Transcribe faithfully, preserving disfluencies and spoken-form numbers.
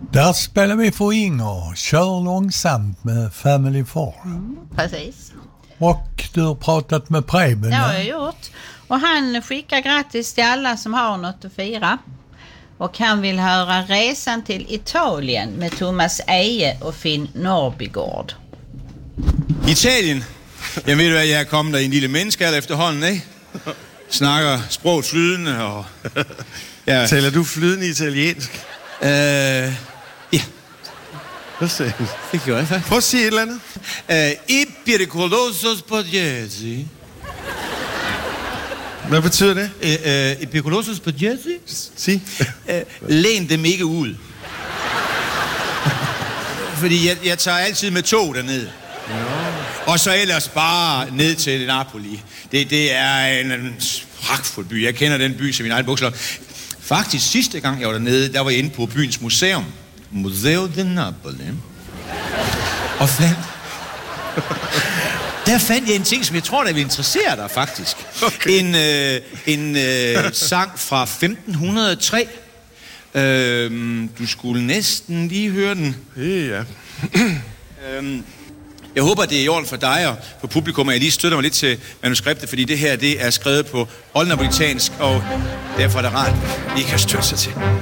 Där spelar vi för Inger, Kör långsamt med Family Four. Mm, precis. Och du har pratat med Preben. Det har jag gjort. Och han skickar grattis till alla som har något att fira. Och han vill höra Resan till Italien med Thomas Eje och Finn Norrbygård. Italien? Jeg ved du hvad, jeg er kommet der i en lille menneskealder efterhånden, ikke? Snakker sproget flydende og... Ja. Taler du flydende italiensk? Øh... Ja. Hvad sagde du? Det gjorde jeg faktisk. Prøv at sige et eller andet. Øh, I pericoloso spaghetti. Hvad betyder det? Øh, øh, I pericoloso spaghetti? Sig. Øh, læn dem ikke ud. Fordi jeg, jeg tager altid med tog derned. Ja. Og så ellers bare ned til Napoli. Det, det er en, en pragtfuld by. Jeg kender den by som min egen bukslov. Faktisk sidste gang jeg var dernede, der var jeg inde på byens museum. Museo de Napoli. Og fandt... Der fandt jeg en ting, som jeg tror, der vil interessere dig, faktisk. Okay. En, øh, en øh, sang fra femten hundrede og tre. Øh, du skulle næsten lige høre den. Ja. øh, jeg håber, det er i orden for dig og for publikum, at jeg lige støtter mig lidt til manuskriptet, fordi det her det er skrevet på oldnapolitansk, og derfor er det rart, I kan støtte sig til.